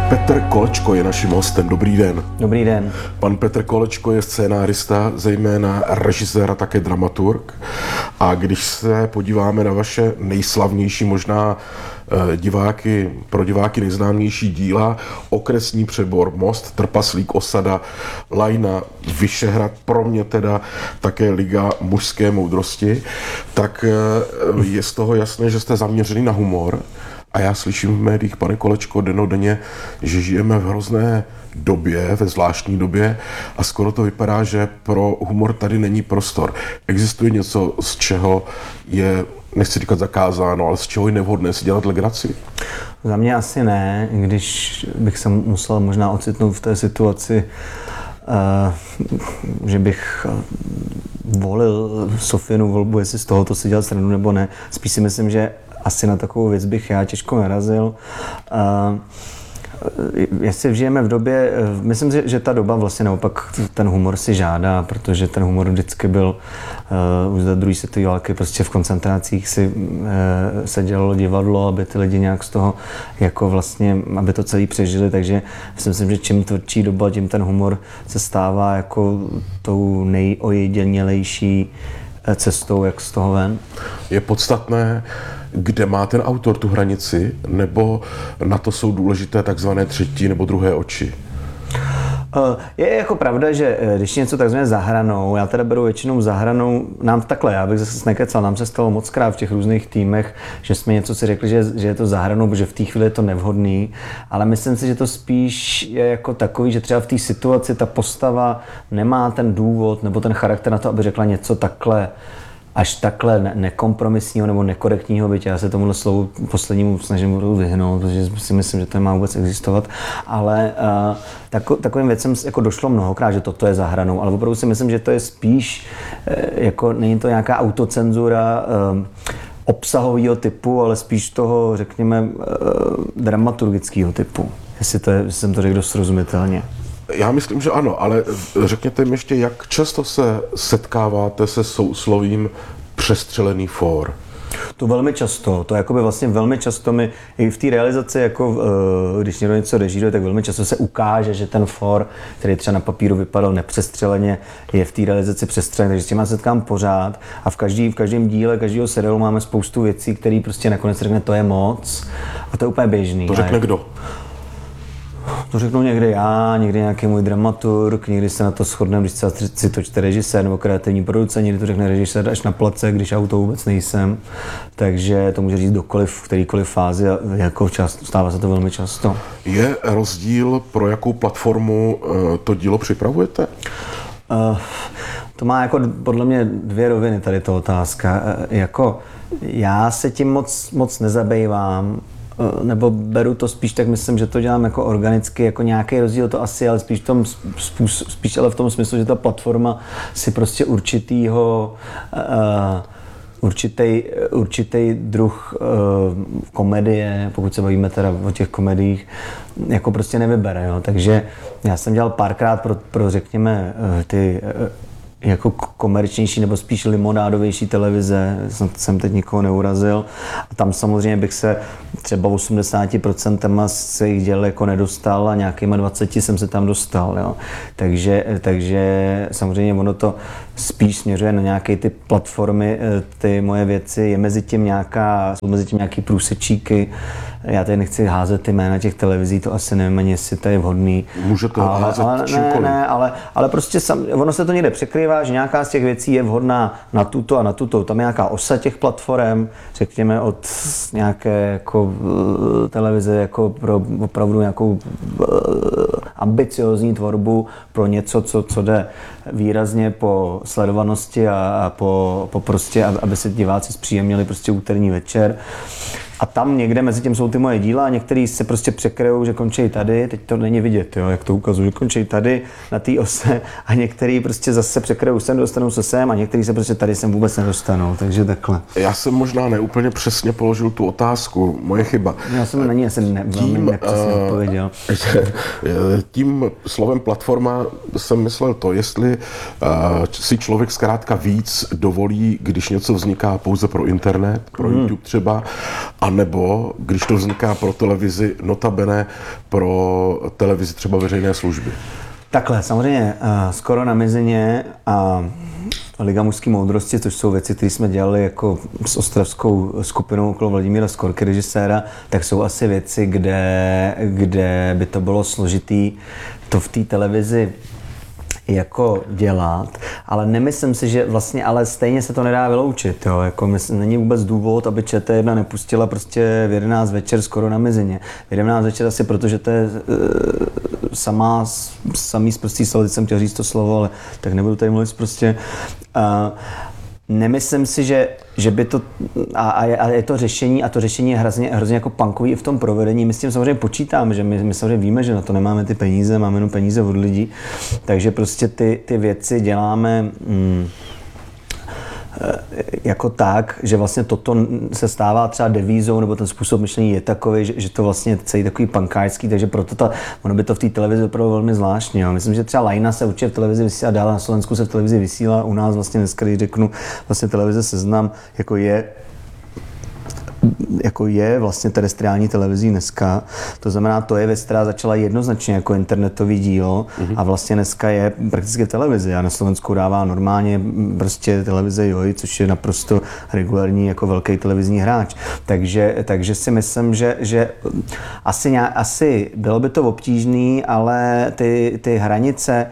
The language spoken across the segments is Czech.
Petr Kolečko je naším hostem. Dobrý den. Dobrý den. Pan Petr Kolečko je scénárista, zejména režisér a také dramaturg. A když se podíváme na vaše nejslavnější, možná pro diváky nejznámější díla, Okresní přebor, Most, Trpaslík, Osada, Lajna, Vyšehrad, pro mě teda také Liga mužské moudrosti, tak je z toho jasné, že jste zaměřený na humor. A já slyším v médiích, pane Kolečko, dennodenně, že žijeme v hrozné době, ve zvláštní době a skoro to vypadá, že pro humor tady není prostor. Existuje něco, z čeho je, nechci říkat zakázáno, ale z čeho je nevhodné si dělat legraci? Za mě asi ne, když bych se musel možná ocitnout v té situaci, že bych volil Sofinu volbu, jestli z tohoto si dělat srandu nebo ne. Spíš si myslím, že asi na takovou věc bych já těžko narazil. Jestli žijeme v době, myslím si, že ta doba vlastně naopak ten humor si žádá, protože ten humor vždycky byl, už za druhé světové války prostě v koncentrácích se dělalo divadlo, aby ty lidi nějak z toho jako vlastně, aby to celý přežili, takže myslím, že čím tvrdší doba, tím ten humor se stává jako tou nejojedinělejší cestou, jak z toho ven. Je podstatné, kde má ten autor tu hranici, nebo na to jsou důležité takzvané třetí nebo druhé oči? Je jako pravda, že když něco takzvané za hranou, já teda beru většinou za hranou, nám takhle, já bych zase nekecal, nám se stalo mockrát v těch různých týmech, že jsme něco si řekli, že je to za hranou, protože v té chvíli je to nevhodný, ale myslím si, že to spíš je jako takový, že třeba v té situaci ta postava nemá ten důvod nebo ten charakter na to, aby řekla něco takhle, až takhle nekompromisního nebo nekorektního, byť já se tomuhle slovu poslednímu snažím vyhnout, protože si myslím, že to nemá vůbec existovat, ale takovým věcem jako došlo mnohokrát, že toto je za hranou, ale opravdu si myslím, že to je spíš, jako není to nějaká autocenzura obsahového typu, ale spíš toho, řekněme, dramaturgického typu, jestli jsem to řekl dost srozumitelně. Já myslím, že ano, ale řekněte mi ještě, jak často se setkáváte se souslovím přestřelený fór? To velmi často, to jakoby vlastně velmi často mi i v té realizaci, jako když někdo něco režíruje, tak velmi často se ukáže, že ten fór, který třeba na papíru vypadal nepřestřeleně, je v té realizaci přestřelený, takže s těma setkám pořád a v každém díle, každého seriálu máme spoustu věcí, které prostě nakonec řekne, to je moc a to je úplně běžný. To řekne kdo? To řeknu někdy já, někdy nějaký můj dramaturg, někdy se na to shodneme, když si to čte režisér nebo kreativní producent, někdy to řekne režisér až na place, když já u toho vůbec nejsem. Takže to může říct kdokoliv v kterýkoliv fázi a jako stává se to velmi často. Je rozdíl, pro jakou platformu to dílo připravujete? To má jako podle mě dvě roviny tady ta otázka. Jako já se tím moc nezabývám, nebo beru to spíš, tak myslím, že to dělám jako organicky, jako nějaký rozdíl to asi, ale spíš ale v tom smyslu, že ta platforma si prostě určitý druh komedie, pokud se bavíme teda o těch komediích, jako prostě nevybere, jo. Takže já jsem dělal párkrát pro řekněme ty jako komerčnější nebo spíš limonádovější televize, jsem teď nikoho neurazil. A tam samozřejmě bych se třeba 80% z jich děl jako nedostal a nějakýma 20 jsem se tam dostal. Jo. Takže samozřejmě ono to spíš směřuje na nějaké ty platformy, ty moje věci, jsou mezi tím nějaký průsečíky. Já tady nechci házet ty jména těch televizí, to asi nevím ani, jestli to je vhodný. Můžete házet čímkoliv. Ne, ale prostě ono se to někde překrývá, že nějaká z těch věcí je vhodná na tuto a na tuto. Tam je nějaká osa těch platform, řekněme od nějaké jako televize jako pro opravdu nějakou ambiciozní tvorbu pro něco, co jde výrazně po sledovanosti a po prostě, aby se diváci zpříjemnili prostě úterní večer. A tam někde mezi tím jsou ty moje díla a některý se prostě překryjou, že končí tady, teď to není vidět, jo, jak to ukazuju, že končí tady na té ose a některý prostě zase překryjou sem, dostanou se sem a některý se prostě tady sem vůbec nedostanou, takže takhle. Já jsem možná neúplně přesně položil tu otázku, moje chyba. Já jsem na ní asi velmi nepřesně odpověděl. Tím slovem platforma jsem myslel to, jestli si člověk zkrátka víc dovolí, když něco vzniká pouze pro internet, pro YouTube třeba, A nebo, když to vzniká pro televizi, notabene pro televizi třeba veřejné služby? Takhle, samozřejmě Skoro na mizině a Liga mužské moudrosti, což jsou věci, které jsme dělali jako s ostravskou skupinou okolo Vladimíra Skorky, režiséra, tak jsou asi věci, kde by to bylo složitý to v té televizi jako dělat, ale nemyslím si, že vlastně, ale stejně se to nedá vyloučit, jo, jako není vůbec důvod, aby ČT1 nepustila prostě v 11 večer Skoro na mizině. V 11 večer asi, protože to je samý sprostý slovo, teď jsem chtěl říct to slovo, ale tak nebudu tady mluvit prostě. Nemyslím si, že by to, a je to řešení, a to řešení je hrozně jako punkový i v tom provedení. My s tím samozřejmě počítáme, že my samozřejmě víme, že na to nemáme ty peníze, máme jenom peníze od lidí, takže prostě ty věci děláme jako tak, že vlastně toto se stává třeba devízou, nebo ten způsob myšlení je takový, že to vlastně je celý takový punkářský, takže proto ono by to v té televizi opravdu velmi zvláštní. Jo. Myslím, že třeba Lajna se určitě v televizi vysílá, dále na Slovensku se v televizi vysílá, u nás vlastně dneska, když řeknu, vlastně televize Seznam, jako je vlastně terestriální televizí dneska. To znamená, to je věc, která začala jednoznačně jako internetový dílo a vlastně dneska je prakticky televize. A na Slovensku dává normálně prostě televize Joj, což je naprosto regulární jako velký televizní hráč. Takže si myslím, že asi bylo by to obtížný, ale ty hranice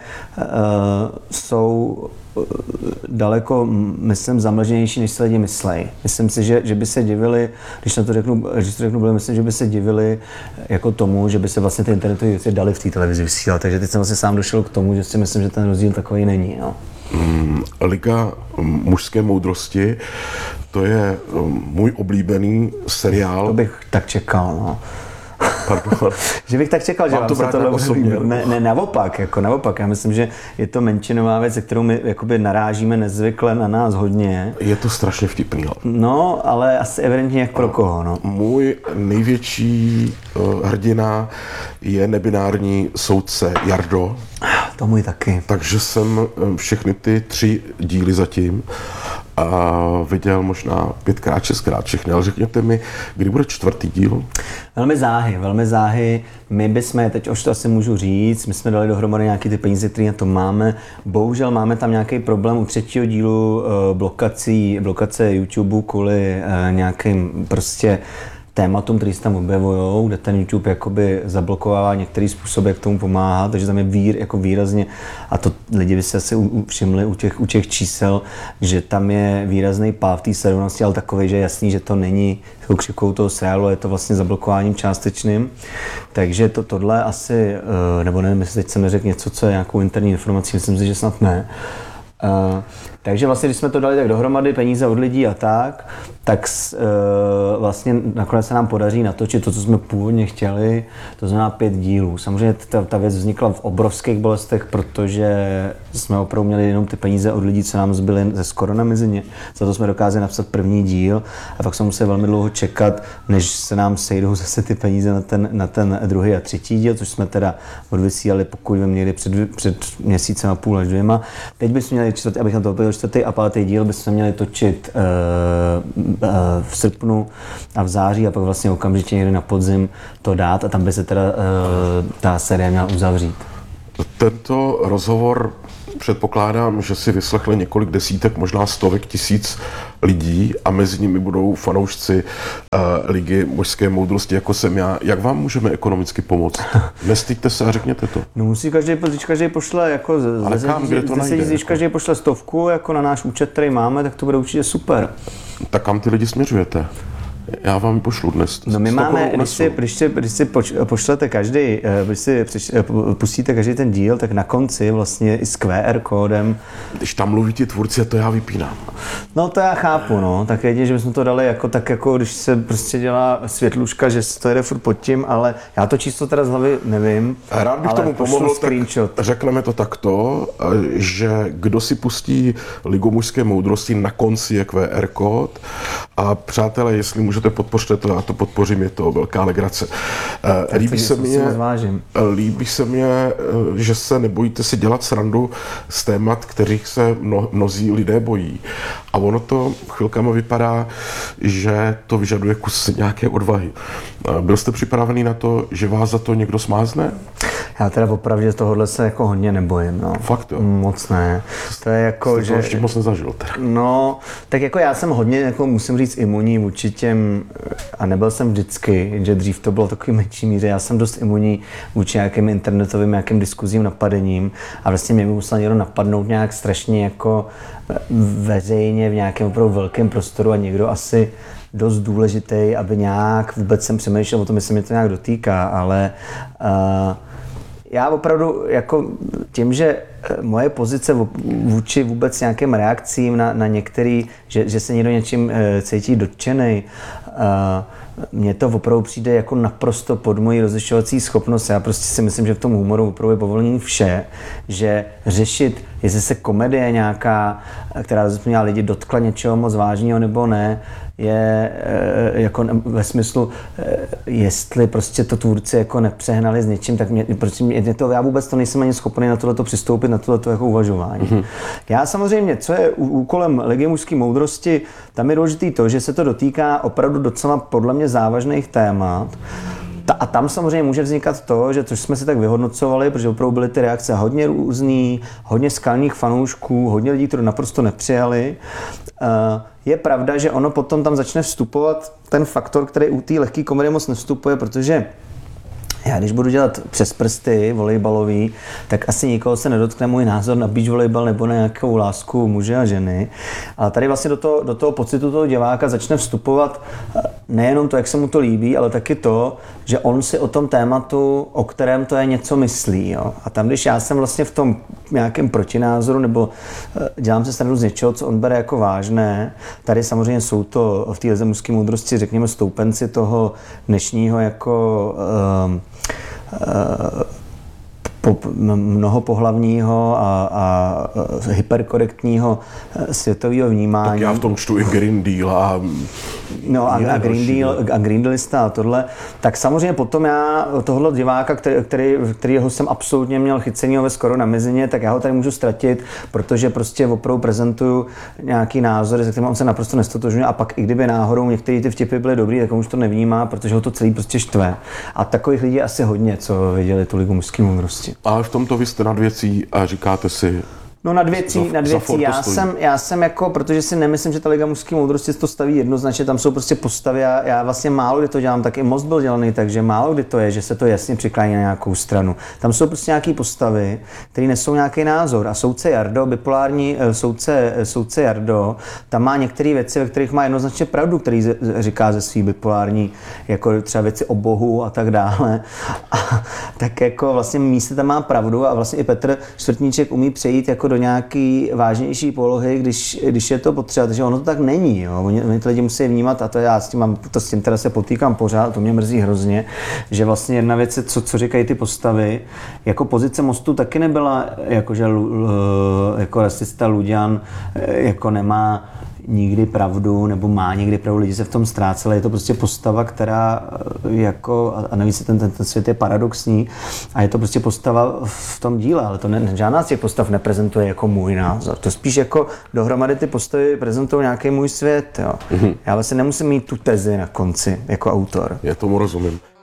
jsou daleko, myslím, zamlženější, než se lidi myslejí. Myslím si, že by se divili, když to řeknu, myslím, že by se divili jako tomu, že by se vlastně ty internetové věci dali v té televizi vysílat. Takže teď jsem vlastně sám došel k tomu, že si myslím, že ten rozdíl takový není. No. Liga mužské moudrosti, to je můj oblíbený seriál. To bych tak čekal, no. Pardon. Že bych tak čekal, že vám se to osobně. Ne, naopak. Já myslím, že je to menšinová věc, se kterou my jakoby narážíme nezvykle na nás hodně. Je to strašně vtipný. No, ale asi evidentně jak pro koho, no. Můj největší hrdina je nebinární soudce Jardo. To můj taky. Takže jsem všechny ty 3 díly zatím a viděl možná 5krát, 6krát všechny, ale řekněte mi, kdy bude 4. díl? Velmi záhy. My bychom, teď už to asi můžu říct, my jsme dali dohromady nějaké ty peníze, které na to máme. Bohužel máme tam nějaký problém u 3. dílu blokace YouTube kvůli nějakým prostě tématům, které se tam objevujou, kde ten YouTube jakoby zablokovává některý způsoby, jak tomu pomáhá, takže tam je jako výrazně, a to lidi by se asi všimli u těch čísel, že tam je výrazný pád v té sledovanosti, ale takový, že je jasný, že to není tou křivkou toho seriálu, je to vlastně zablokováním částečným. Takže tohle asi, nebo nevím, jestli teď jsem neřekl něco, co je nějakou interní informací, myslím si, že snad ne. Takže vlastně, když jsme to dali tak dohromady, peníze od lidí a tak vlastně nakonec se nám podaří natočit to, co jsme původně chtěli, to znamená 5 dílů. Samozřejmě ta věc vznikla v obrovských bolestech, protože jsme opravdu měli jenom ty peníze od lidí, co nám zbyly ze Skoro na mizině. Za to jsme dokázali napsat 1. díl a pak jsme museli velmi dlouho čekat, než se nám sejdou zase ty peníze na ten 2. a 3. díl, což jsme teda odvysílali, pokud jsme měli před měsícem a půl až 2. Teď bychom měli abych na to odpověděl, 4. a 5. díl bychom měli točit v srpnu a v září a pak vlastně okamžitě někdy na podzim to dát a tam by se teda ta série měla uzavřít. Tento rozhovor předpokládám, že si vyslechli několik desítek, možná stovek tisíc lidí a mezi nimi budou fanoušci Ligy mužské moudrosti, jako jsem já. Jak vám můžeme ekonomicky pomoct? Nestyďte se a řekněte to. No musí každý pošle jako ale kam, kde to najde? Když každý pošle 100 jako na náš účet, který máme, tak to bude určitě super. Tak kam ty lidi směřujete? Já vám ji pošlu dnes. No my máme, když si pošlete každý, když si pustíte každý ten díl, tak na konci vlastně i s QR kódem. Když tam mluví ti tvůrci, to já vypínám. No to já chápu, no. Tak jedině, že bychom to dali jako když se prostě dělá světluška, že se to jede furt pod tím, ale já to číslo teda z hlavy nevím. Rád bych tomu pomohl, tak řekneme to takto, že kdo si pustí Ligu mužské moudrosti, na konci je QR kód a přátelé, jestli můžete můžete, podpořte to, já to podpořím, je to velká legrace. Líbí se mně, že se nebojíte si dělat srandu z témat, kterých se mnozí lidé bojí. A ono to chvilkama vypadá, že to vyžaduje kus nějaké odvahy. Byl jste připravený na to, že vás za to někdo smázne? Já teda opravdu tohohle se jako hodně nebojím. No. Fakt jo? Moc ne. To je jako, jste že... to ještě moc nezažil teda. No, tak jako já jsem hodně, jako musím říct, imunní vůči těm, a nebyl jsem vždycky, že dřív to bylo takový menší míře, já jsem dost imunní vůči nějakým internetovým, nějakým diskuzím, napadením a vlastně mě musel někdo napadnout nějak strašně jako veřejně v nějakém opravdu velkém prostoru a někdo asi dost důležitý, aby nějak vůbec jsem přemýšlel o tom, jestli mě to nějak dotýká, ale já opravdu jako tím, že moje pozice vůči vůbec nějakým reakcím na některý, že se někdo něčím cítí dotčenej, mně to opravdu přijde jako naprosto pod mojí rozlišovací schopnost. Já prostě si myslím, že v tom humoru opravdu je povolení vše, že řešit, jestli se komedie nějaká, která měla lidi dotkla něčeho moc vážného nebo ne, je jako ve smyslu, jestli prostě to tvůrci jako nepřehnali s něčím, tak já vůbec to nejsem ani schopný na tohleto přistoupit, na tohleto jako uvažování. Mm-hmm. Já samozřejmě, co je úkolem Legie mužské moudrosti, tam je důležitý to, že se to dotýká opravdu docela podle mě závažných témat. A tam samozřejmě může vznikat to, že což jsme si tak vyhodnocovali, protože opravdu byly ty reakce hodně různý, hodně skalních fanoušků, hodně lidí, kteří naprosto nepřijali. Je pravda, že ono potom tam začne vstupovat ten faktor, který u té lehké komedie moc nevstupuje, protože já když budu dělat přes prsty volejbalový, tak asi nikoho se nedotkne můj názor na beach volejbal nebo na nějakou lásku muže a ženy. Ale tady vlastně do toho pocitu toho diváka začne vstupovat nejenom to, jak se mu to líbí, ale taky to, že on si o tom tématu, o kterém to je, něco myslí. Jo? A tam, když já jsem vlastně v tom nějakém protinázoru nebo dělám se stranu z něčeho, co on bere jako vážné, tady samozřejmě jsou to v té Lize mužské moudrosti, řekněme, stoupenci toho dnešního jako mnohopohlavního a hyperkorektního světového vnímání. Tak já v tom čtu i Green Deal a... No a Green Dealista a tohle. Tak samozřejmě potom já tohle diváka, kterýho jsem absolutně měl chycenýho skoro na mezině, tak já ho tady můžu ztratit, protože prostě opravdu prezentuju nějaký názory, se kterým on se naprosto nestotožňuje a pak i kdyby náhodou některé ty vtipy byly dobrý, tak on už to nevnímá, protože ho to celý prostě štve. A takových lidí asi hodně, co viděli tu Ligu mužské moudrosti. Ale v tomto vy jste nad věcí a říkáte si... No nad věcí. Já jsem jako, protože si nemyslím, že ta Liga mužské moudrosti to staví jednoznačně, tam jsou prostě postavy a já vlastně málo kdy to dělám, tak i Most byl dělaný, takže málo kdy to je, že se to jasně přiklání na nějakou stranu. Tam jsou prostě nějaké postavy, které nesou nějaký názor a soudce Jardo, bipolární soudce Jardo, tam má některé věci, ve kterých má jednoznačně pravdu, který říká ze svý bipolární, jako třeba věci o Bohu a tak dále. A tak jako vlastně místě tam má pravdu a vlastně i Petr Čtvrtníček umí přejít jako do nějaký vážnější polohy, když je to potřeba, takže ono to tak není. Jo. Oni ty lidi musí vnímat a to já s tím teda se potýkám pořád, to mě mrzí hrozně, že vlastně jedna věc je, co říkají ty postavy, jako pozice Mostu taky nebyla, jakože jako rasista Luďan jako nemá nikdy pravdu, nebo má někdy pravdu, lidi se v tom ztráceli, je to prostě postava, která jako, a navíc ten svět je paradoxní a je to prostě postava v tom díle, ale to žádná z těch postav neprezentuje jako můj názor. To spíš jako dohromady ty postavy prezentují nějaký můj svět. Jo. Já vlastně nemusím mít tu tezi na konci jako autor. Já tomu rozumím.